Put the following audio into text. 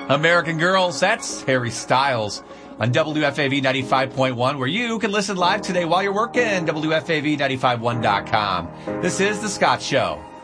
American Girls, that's Harry Styles on WFAV 95.1, where you can listen live today while you're working, WFAV951.com. This is The Scott Show.